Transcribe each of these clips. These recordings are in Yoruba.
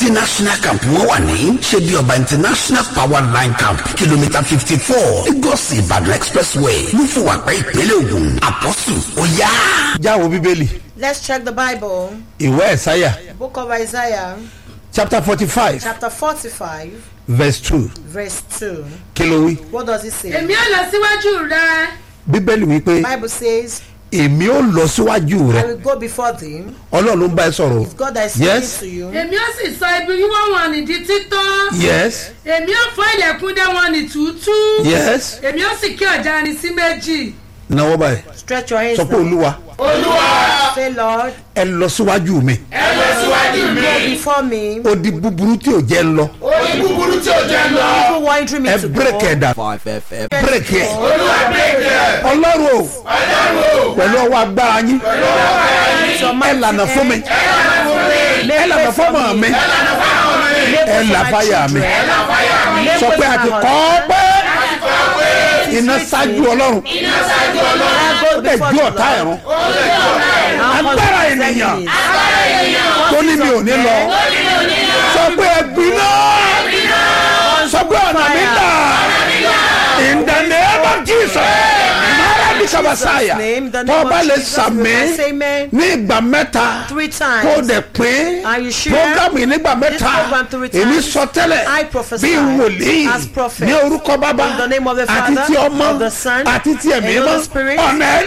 international camp wọ́n wà ní ṣebí ọba international power line camp kìlómítà 54 Lagos Ìbàdàn expressway Mufuwapẹ́ ìpínlẹ̀ Ògùn. Apostle oya. jáwọ́ bíbélì. Let's check the Bible. ìwé Ẹ̀sáyà. Book of Isaiah. chapter 45. Chapter 45. verse 2. Verse 2. kí ló wí. What does it say? èmi á lọ síwájú rẹ. bíbélì wí pé Bible says, èmi ó lọ síwájú I rẹ. will go before thee. ọlọ́run ló ń bá ẹ sọ̀rọ̀. It's God that is speaking Yes. to you. èmi ó sì sọ ibi wíwọ́ wọn ní di títọ́. yes. èmi ó fọ́ ilẹ̀kùn dé wọn ní túútú. yes. èmi ó sì kí ọ̀já ni sí méjì. náwó báyìí. Stretch your hands sọ pé now. olúwa Say, Lord, ẹ lọ síwájú mi. go before me. odi búburú tí ò jẹ́ ń lọ. People wandering me ẹ to bírèkì go. ẹ̀ dà. 5FM. bírèkì ẹ̀. ọlọ́run o pẹ̀lú ọwọ́ agbára yín ẹ lànà fún mi ẹ lànà fún ọmọ mi ẹ là fáyà mi sọ pé a ti kọ́ ọ pé iná ṣáájú ọlọ́run ó dẹ̀ ju ọ̀tá ẹ̀rún agbára ènìyàn tó ní mi ò ní lọ sọ pé ẹgbin náà sọ pé ọ̀nà mi dà in the name of Jesus kabasaya tó bá lè sàmì ní ìgbà mẹ́ta kó dẹ̀ pín programu yìí nígbà mẹ́ta èmi sọ tẹ́lẹ̀ bí wòlíì ní orúkọ bàbá àti ti ọmọ àti ti ẹ̀mí mọ́ ọ̀nà ẹ̀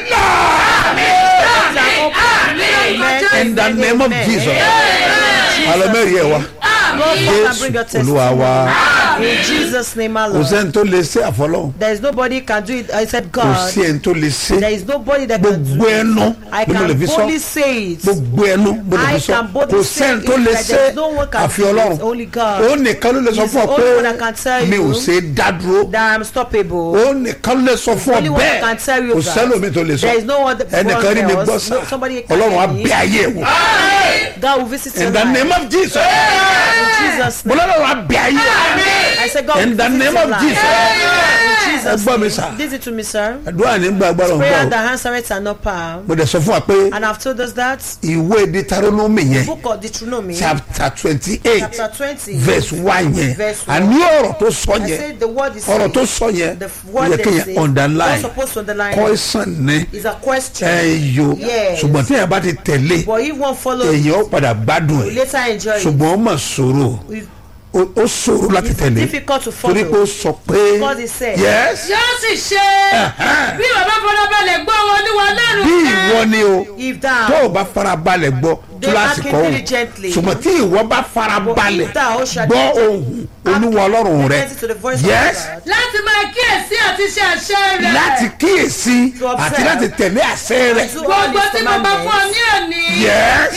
là in the name of Jesus alomẹ́rì ẹ̀ wá Jésù Olúwa wa in Jesus' name kò alone. sẹ́ni tó lè ṣe àfọlọ́hún There is nobody can do it except kò God. sí ẹni tó lè ṣe There is nobody that can do gbogbo it. ẹnu I bí mo lè can fi sọ boldly say it. gbogbo ẹnu bí mo lè I fi sọ can boldly kò say sẹ́ni it tó lè that ṣe there is no one can àfi do it, Ọlọ́run only God. ó nìkan ló lè sọ He's fún ọ the only one that pé can tell mi ò you ṣe dá dúró that I am stoppable. ó nìkan ló lè sọ fún ọ Only one that bẹ́ẹ̀ can tell you kò that. sẹ́lómi tó lè sọ There is no one ẹnìkan rí mi gbọ́ else. sá No, somebody can Ọlọ́run á hear me. bẹ̀ ayé ẹ̀ wò God will visit your in the name life. of Jesus In Jesus' mo name. lọ́dọ̀ á bẹ̀ ayé ẹ̀ I said God will in the visit name your of life. Jesus In Jesus' gbọ́ mi name. sá Listen to me, sir. àdúrà ní gbàgbára òun Prayer gbà that answereth and not power. mo dẹ̀ sọ fún wa pé And I've told us that ìwé Deuteronomy yẹn book of Deuteronomy chapter 28 chapter 20 verse 1 yẹn Verse 1. àní ọ̀rọ̀ tó sọ I yẹn said the word is ọ̀rọ̀ tó sọ yẹn the ó word yẹ they kéèyàn say underline not supposed to underline question ní is a question. ẹyọ Yes. ṣùgbọ́n tí èèyàn bá ti tẹ̀lé But he won't follow èèyàn ó padà gbádùn you ẹ̀ later enjoy it. ṣùgbọ́n ó mà ṣòro It- ó ṣòro láti It's tẹ̀lé difficult to torí pé ó follow. sọ pé God is saying. yes yóò sì ṣe bí bàbá fọlọ́balẹ̀ gbọ́ wọn olúwa lọ́rùn bí ìwọ ni o If tó thou o bá farabalẹ̀ gbọ́ They kíláàsì acting kọ́ o diligently. ṣùgbọ́n tí ìwọ bá farabalẹ̀ But if thou shalt gbọ́ ohùn olúwa ọlọ́run rẹ listen to the voice yes of God. láti máa kíyèsí àti ṣe àṣẹ rẹ̀. láti kíyèsí To observe. àti láti tẹ̀lé àṣẹ rẹ To all gbogbo his tí mo bá fún ọ ní òní. Yes.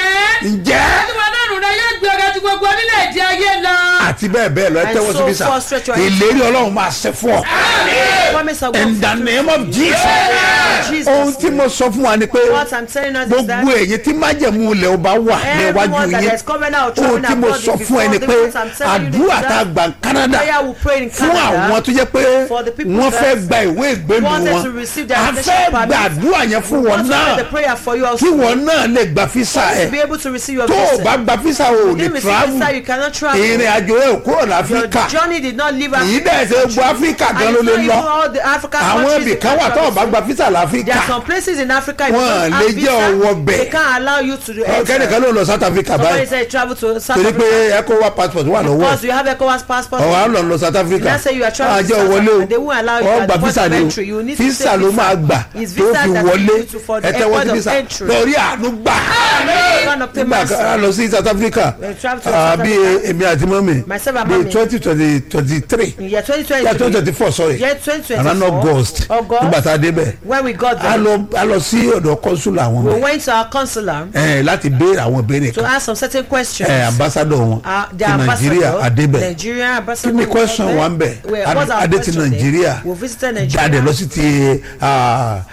ǹjẹ́ olúwa lọ́rùn rẹ yóò gbé ọ̀gá ju gbogbo orílẹ̀-èdè ayé lọ. àti bẹ́ẹ̀ bẹ́ẹ̀ lọ ẹ And tẹ́wọ́ so síbí sá far stretch your hands. ìlérí ọlọ́run máa ṣe fún ọ Promise of God. in the name of Jesus Jesus' ohun tí mo sọ fún wa ni pé What I'm telling us is that gbogbo èyí tí májẹ̀mú ilẹ̀ ọba wà níwájú everyone that yín is coming out ohun traveling tí mo abroad sọ fún ẹ ni pé before the I'm telling you àdúrà this, tá a that gbà ní Canada prayer will pray in fún Canada àwọn tó jẹ́ pé for the people wọ́n that fẹ́ gba ìwé ìgbélu wanted wọn to receive their a application fẹ́ permit. gba àdúrà yẹn fún wọn Want to pray náà the prayer for you kí also. wọn náà lè gba físà To ẹ be able to receive your tó o visa. bá gba físà o ò lè Didn't receive travel visa, you cannot travel. ìrìn àjò ẹ ò kúrò Your láfíríkà journey did not leave èyí Africa. dẹ̀ ṣe gbogbo áfíríkà gan ló And lè it's not lọ even all the African àwọn countries ibì you kan can wà tó o bá travel gba to. físà There láfíríkà are some places in Africa if you Wọ́n don't lè have jẹ́ ọwọ́ visa, bẹ̀. they can't allow you to kẹ́nìkan enter. ló lọ South Africa Somebody báyìí said travel to South torí pé Africa. ECOWAS passport wà lọ́wọ́ Because you have ECOWAS passport. ọ̀wá lọ lọ South Africa Let's say you are traveling to àjọ South wọlé Africa, they won't allow you o at gba the point físà of ni entry. You o need to físà take ló visa. máa gbà It's tó visa fi that wọlé you need to for the ẹ tẹ́wọ́ sí point of físà entry. lórí àánú gbà Can't obtain nígbà mercy. kan lọ sí South Africa Travel to South bí Africa. èmi àti mọ́mì Myself and bí mommy. 2023 Yeah, 2023. yeah 2024 sorry Yeah, 2024. around August nígbà tá a débẹ̀ When we got a there, lọ sí ọ̀dọ̀ consul àwọn we ọmọ went to our consular láti béèrè àwọn ìbéèrè to kan ask some certain questions. ambassador wọn The ti Nàìjíríà ambassador, adébẹ̀ Nigeria kí ambassador. ni question wa ń bẹ̀ What's our adé ti question there? Nàìjíríà We visited jáde Nigeria. lọ sí ti